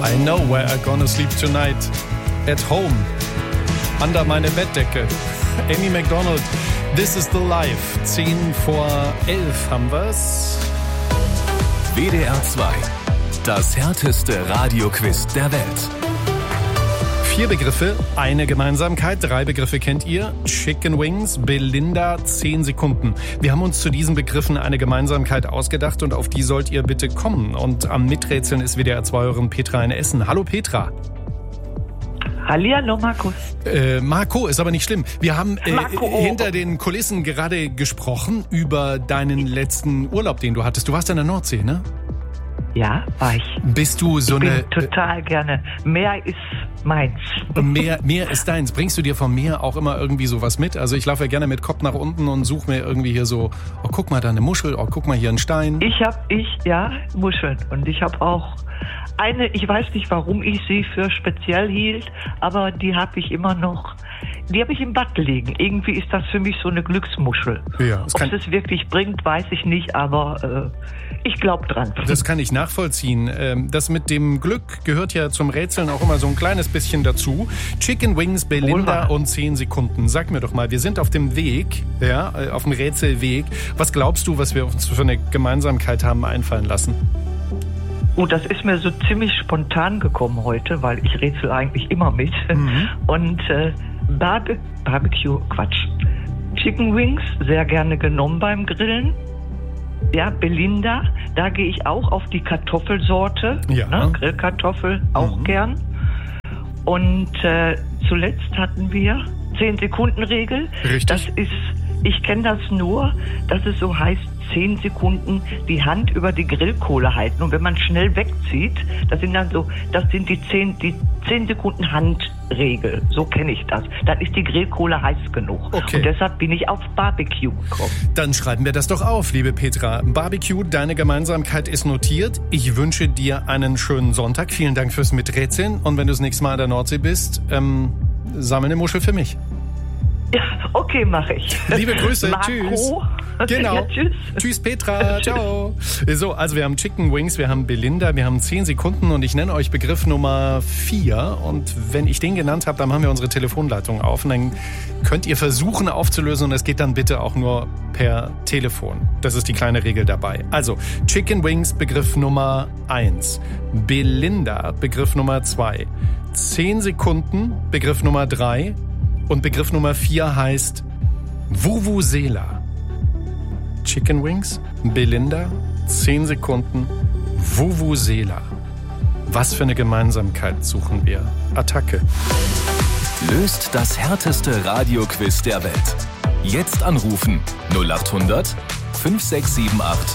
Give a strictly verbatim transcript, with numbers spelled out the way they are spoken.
I know where I'm gonna sleep tonight. At home. Under meine Bettdecke. Amy Macdonald. This is the life. Zehn vor elf haben wir's. W D R zwei. Das härteste Radioquiz der Welt. Vier Begriffe, eine Gemeinsamkeit, drei Begriffe kennt ihr. Chicken Wings, Belinda, zehn Sekunden. Wir haben uns zu diesen Begriffen eine Gemeinsamkeit ausgedacht und auf die sollt ihr bitte kommen. Und am Miträtseln ist W D R zwei-Hörerin Petra in Essen. Hallo Petra. Hallihallo Markus. Äh, Marco, ist aber nicht schlimm. Wir haben äh, hinter den Kulissen gerade gesprochen über deinen letzten Urlaub, den du hattest. Du warst an der Nordsee, ne? Ja, war ich. Bist du so ich eine... bin total gerne. Meer ist meins. Meer, Meer ist deins. Bringst du dir vom Meer auch immer irgendwie sowas mit? Also ich laufe ja gerne mit Kopf nach unten und suche mir irgendwie hier so, oh guck mal da eine Muschel, oh guck mal hier ein Stein. Ich habe, ich, ja, Muscheln. Und ich habe auch eine, ich weiß nicht, warum ich sie für speziell hielt, aber die habe ich immer noch, die habe ich im Bad liegen. Irgendwie ist das für mich so eine Glücksmuschel. Ja, Ob es es wirklich bringt, weiß ich nicht, aber äh, ich glaube dran. Das kann ich nachvollziehen. Das mit dem Glück gehört ja zum Rätseln auch immer so ein kleines bisschen dazu. Chicken Wings, Belinda und zehn Sekunden. Sag mir doch mal, wir sind auf dem Weg, ja, auf dem Rätselweg. Was glaubst du, was wir uns für eine Gemeinsamkeit haben einfallen lassen? Oh, das ist mir so ziemlich spontan gekommen heute, weil ich rätsel eigentlich immer mit. Mhm. Und äh, Barbe- Barbecue, Quatsch. Chicken Wings, sehr gerne genommen beim Grillen. Ja, Belinda, da gehe ich auch auf die Kartoffelsorte. Ja. Ne? Grillkartoffel, auch mhm. gern. Und äh, zuletzt hatten wir zehn-Sekunden-Regel. Richtig. Das ist, ich kenne das nur, dass es so heißt, zehn Sekunden die Hand über die Grillkohle halten. Und wenn man schnell wegzieht, das sind dann so, das sind die zehn, die zehn Sekunden Handregel. So kenne ich das. Dann ist die Grillkohle heiß genug. Okay. Und deshalb bin ich auf Barbecue gekommen. Dann schreiben wir das doch auf, liebe Petra. Barbecue, deine Gemeinsamkeit ist notiert. Ich wünsche dir einen schönen Sonntag. Vielen Dank fürs Miträtseln. Und wenn du das nächste Mal an der Nordsee bist, ähm, sammel eine Muschel für mich. Ja, okay, mache ich. Liebe Grüße, Marco. Tschüss. Genau. Ja, tschüss. Tschüss Petra, ciao. So, also wir haben Chicken Wings, wir haben Belinda, wir haben zehn Sekunden und ich nenne euch Begriff Nummer vier. Und wenn ich den genannt habe, dann haben wir unsere Telefonleitung auf und dann könnt ihr versuchen aufzulösen und es geht dann bitte auch nur per Telefon. Das ist die kleine Regel dabei. Also Chicken Wings, Begriff Nummer eins. Belinda, Begriff Nummer zwei. zehn Sekunden, Begriff Nummer drei. Und Begriff Nummer vier heißt Vuvuzela. Chicken Wings, Belinda, zehn Sekunden, Vuvuzela. Was für eine Gemeinsamkeit suchen wir? Attacke. Löst das härteste Radioquiz der Welt. Jetzt anrufen null acht hundert fünf sechs sieben acht